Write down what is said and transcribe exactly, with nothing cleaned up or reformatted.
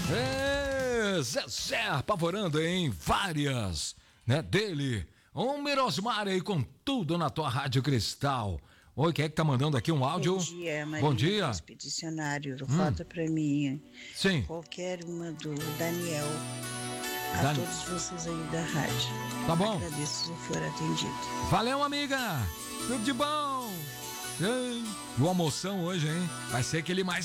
É, Zezé apavorando em várias, né, dele. Um Mirosmar aí com tudo na tua Rádio Cristal. Oi, quem é que tá mandando aqui um áudio? Bom dia, Maria. Bom dia. Expedicionário, Hum. falta pra mim. Sim. Qualquer uma do Daniel. A Dan... todos vocês aí da rádio. Tá bom. Agradeço se for atendido. Valeu, amiga. Tudo de bom. E o almoção hoje, hein? Vai ser aquele mais